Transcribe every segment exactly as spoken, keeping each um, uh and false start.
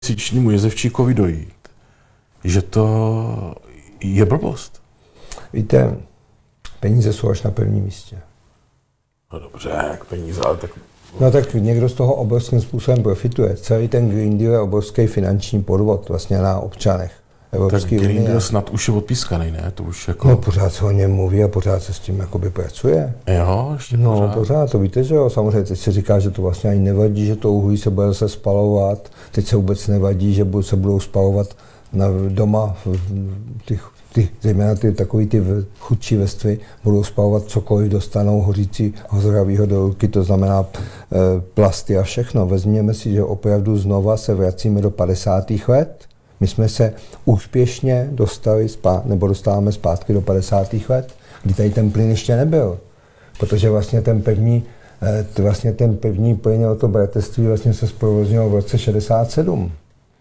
Měsíčnímu Jezevčíkovi dojít, že to je blbost. Víte, peníze jsou až na prvním místě. No dobře, jak peníze, ale tak... No tak někdo z toho obrovským způsobem profituje. Celý ten Green Deal je obrovský finanční podvod vlastně na občanech Evropské unie. Tak Green Deal snad už je odpískaný, ne? To už jako... No pořád se o něm mluví a pořád se s tím jakoby pracuje. Jo, ještě No pořád. pořád, to víte, že jo, samozřejmě teď se říká, že to vlastně ani nevadí, že to uhlí se bude zase spalovat. Teď se vůbec nevadí, že se budou spalovat na doma, ty, ty, zejména ty takový ty chudší vrstvy, budou spalovat cokoliv dostanou hořící zdravýho do ruky, to znamená e, plasty a všechno. Vezměme si, že opravdu znova se vracíme do padesátých let. My jsme se úspěšně dostali, spá, nebo dostáváme zpátky do padesátých let, kdy tady ten plyn ještě nebyl. Protože vlastně ten pevný, e, vlastně ten pevný plyn o to bratrství vlastně se zprovozňoval v roce šedesát sedm.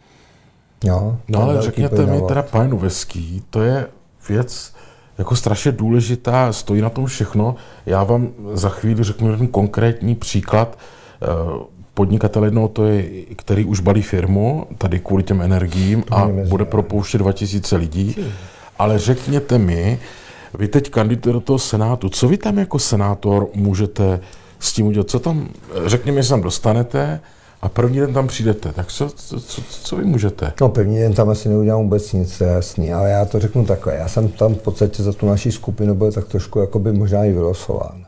Jo, no ale řekněte mi teda, pane Noveský, to je věc jako strašně důležitá, stojí na tom všechno. Já vám za chvíli řeknu jeden konkrétní příklad. Podnikatel jednoho, to je, který už balí firmu, tady kvůli těm energiím a bude propouštět dva tisíce lidí. Ale řekněte mi, vy teď kandidujete do toho Senátu, co vy tam jako senátor můžete s tím udělat? Co tam, řekněme, že se tam dostanete, a první den tam přijdete, tak co, co, co, co vy můžete? No první den tam asi neudělám vůbec nic, to je jasný, ale já to řeknu takhle, já jsem tam v podstatě za tu naší skupinu byl tak trošku jakoby možná i vylosován.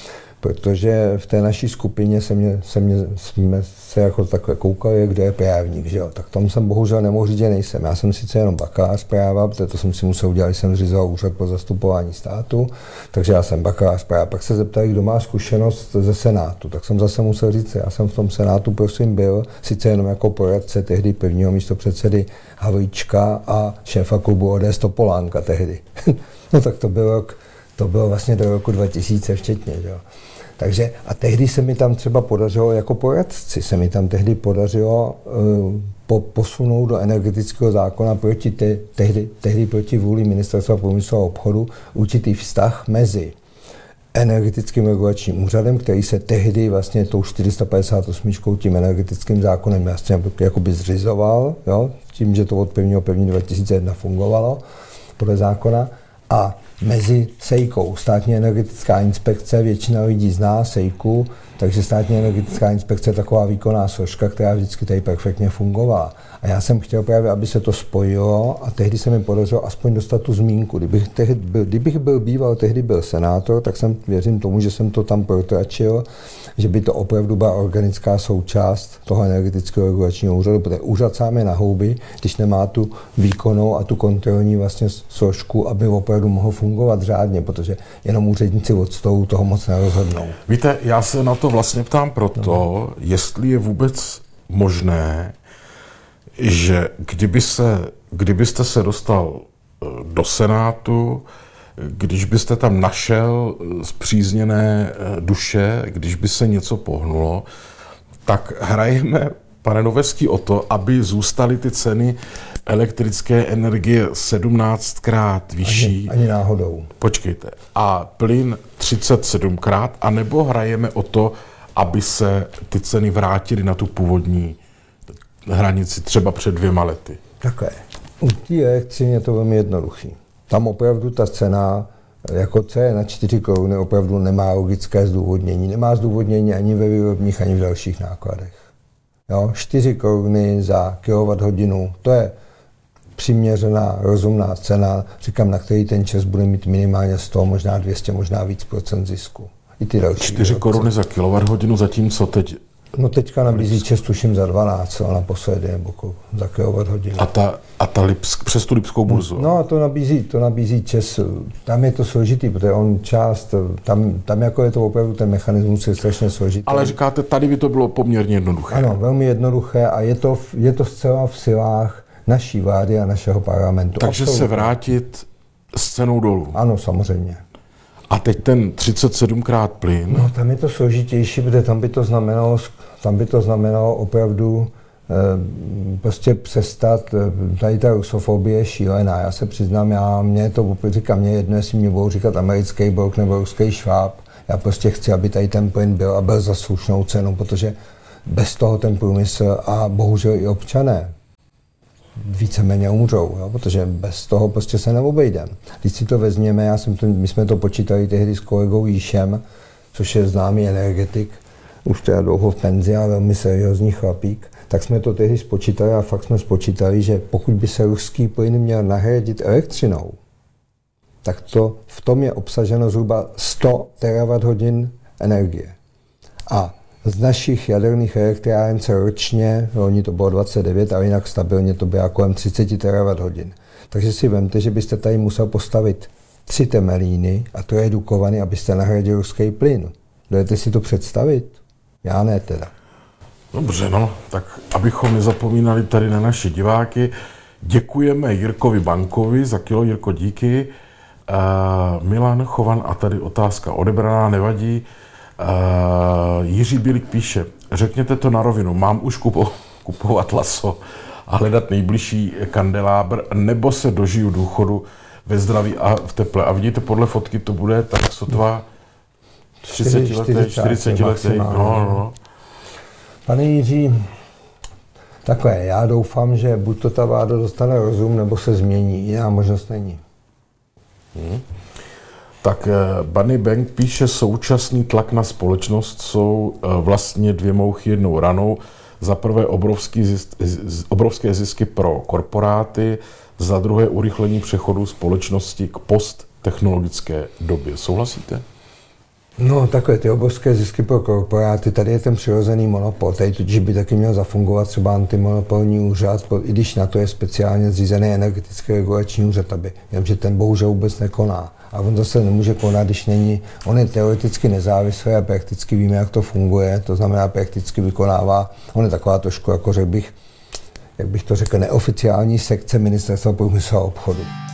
Protože v té naší skupině se mě, se mě, jsme se jako takhle koukali, kdo je právník, že jo. Tak tam jsem bohužel nemohl říct, že nejsem. Já jsem sice jenom bakalář práva, protože to jsem si musel udělat, když jsem zřizoval úřad pro zastupování státu, takže já jsem bakalář práva. Pak se zeptali, kdo má zkušenost ze Senátu, tak jsem zase musel říct, já jsem v tom Senátu prosím byl, sice jenom jako poradce tehdy prvního místopředsedy Havlíčka a šéfa klubu O D S Topolánka tehdy. No tak to bylo, to bylo vlastně do roku dva tisíce včetně, že jo. Takže a tehdy se mi tam třeba podařilo, jako poradci, se mi tam tehdy podařilo uh, po, posunout do energetického zákona proti te, tehdy, tehdy proti vůli Ministerstva průmyslu a obchodu určitý vztah mezi energetickým regulačním úřadem, který se tehdy vlastně tou čtyři sta padesát osm tím energetickým zákonem vlastně jakoby zřizoval, jo, tím, že to od prvního prvního dva tisíce jedna fungovalo podle zákona, a mezi SEIKou, Státní energetická inspekce, většina lidí zná SEIKu, takže Státní energetická inspekce je taková výkonná složka, která vždycky tady perfektně fungovala. A já jsem chtěl právě, aby se to spojilo a tehdy se mi podařilo aspoň dostat tu zmínku. Kdybych, tehdy byl, kdybych byl býval, tehdy byl senátor, tak jsem věřím tomu, že jsem to tam protlačil, že by to opravdu byla organická součást toho energetického regulačního úřadu, protože úřad sám je na houby, když nemá tu výkonnou a tu kontrolní vlastně složku, aby opravdu mohl fungovat řádně, protože jenom úředníci od stolu toho moc nerozhodnou. Víte, já se na to vlastně ptám proto, no. jestli je vůbec možné, že kdyby se, kdybyste se dostal do Senátu, když byste tam našel spřízněné duše, když by se něco pohnulo, tak hrajeme, pane Noveský, o to, aby zůstaly ty ceny elektrické energie sedmnáctkrát vyšší. Ani, ani náhodou. Počkejte. A plyn třicet sedmkrát, anebo hrajeme o to, aby se ty ceny vrátily na tu původní hranici třeba před dvěma lety? Takhle. U té elektřiny je to velmi jednoduchý. Tam opravdu ta cena, jako C na čtyři koruny, opravdu nemá logické zdůvodnění. Nemá zdůvodnění ani ve výrobních, ani v dalších nákladech. Jo, čtyři koruny za kilowatthodinu, to je přiměřená, rozumná cena, říkám, na který ten ČEZ bude mít minimálně sto, možná dvě stě, možná víc procent zisku. I ty další. čtyři koruny za kilowatthodinu, zatímco teď... No teďka nabízí ČEZ tuším za dvanáct, ale naposledy, nebo za kilowatthodinu. A ta, a ta Lipsk, přes tu lipskou burzu? No a to nabízí, to nabízí ČEZ, tam je to složitý, protože on část, tam, tam jako je to opravdu ten mechanismus je strašně složitý. Ale říkáte, tady by to bylo poměrně jednoduché. Ano, velmi jednoduché a je to, je to zcela v silách naší vlády a našeho parlamentu. Takže absolutně se vrátit s cenou dolů. Ano, samozřejmě. A teď ten třicet sedmkrát plyn? No, tam je to složitější, protože tam by to znamenalo, tam by to znamenalo opravdu eh, prostě přestat, tady ta rusofobie je šílená. Já se přiznám, já, mě to říkám, mě jedno, jestli mě budou říkat americký blok nebo ruský šváb. Já prostě chci, aby tady ten plyn byl a byl za slušnou cenu, protože bez toho ten průmysl a bohužel i občané víceméně umřou, jo? Protože bez toho prostě se neobejdeme. Když si to vezměme, já jsem to, my jsme to počítali tehdy s kolegou Jíšem, což je známý energetik, už teda dlouho v penzi a velmi seriózní chlapík, tak jsme to tehdy spočítali a fakt jsme spočítali, že pokud by se ruský plyn měl nahradit elektřinou, tak to v tom je obsaženo zhruba sto terawatt hodin energie. A z našich jaderných elektráren se ročně, loni to bylo dvacet devět, ale jinak stabilně to bylo kolem třicet terawatt hodin. Takže si vemte, že byste tady musel postavit tři temelíny a to je redukovaný, abyste nahradil ruský plyn. Dovedete si to představit? Já ne teda. Dobře, no, tak abychom nezapomínali tady na naše diváky, děkujeme Jirkovi Bankovi za kilo. Jirko, díky. Uh, Milan Chovan, a tady otázka odebraná, nevadí. Uh, Jiří Bílík píše, řekněte to na rovinu, mám už kupo, kupovat laso a hledat nejbližší kandelábr, nebo se dožiju důchodu ve zdraví a v teple. A vidíte, podle fotky to bude tak sotva třicet letech, čtyřicet letech. No, no. Pane Jiří, takhle, já doufám, že buď to ta vláda dostane rozum, nebo se změní, jiná možnost není. Hmm. Tak Bunny Bank píše, současný tlak na společnost jsou vlastně dvě mouchy jednou ranou. Za prvé obrovský zisk, obrovské zisky pro korporáty, za druhé urychlení přechodu společnosti k posttechnologické době. Souhlasíte? No takové ty obrovské zisky pro korporáty, tady je ten přirozený monopol, tady tudíž by taky měl zafungovat třeba antimonopolní úřad, i když na to je speciálně zřízený energetický regulační úřad, aby, jenomže ten bohužel vůbec nekoná. A on zase nemůže konat, když není, on je teoreticky nezávislý a prakticky víme, jak to funguje, to znamená prakticky vykonává, on je taková trošku, jako řekl bych, jak bych to řekl, neoficiální sekce Ministerstva průmyslu a obchodu.